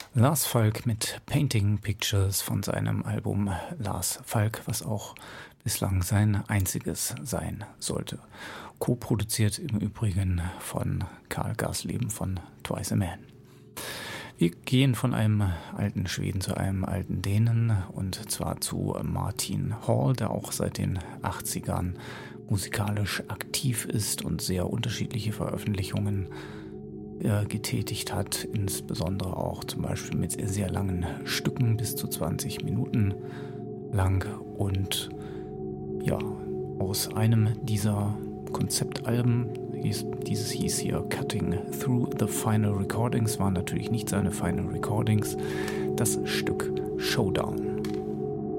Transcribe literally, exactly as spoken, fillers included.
Lars Falk mit Painting Pictures von seinem Album Lars Falk, was auch bislang sein einziges sein sollte. Co-produziert im Übrigen von Karl Gasleben von Twice a Man. Wir gehen von einem alten Schweden zu einem alten Dänen, und zwar zu Martin Hall, der auch seit den achtzigern musikalisch aktiv ist und sehr unterschiedliche Veröffentlichungen äh, getätigt hat, insbesondere auch zum Beispiel mit sehr langen Stücken, bis zu zwanzig Minuten lang. Und ja, aus einem dieser Konzeptalben, hieß, dieses hieß hier Cutting Through the Final Recordings, waren natürlich nicht seine Final Recordings, das Stück Showdown.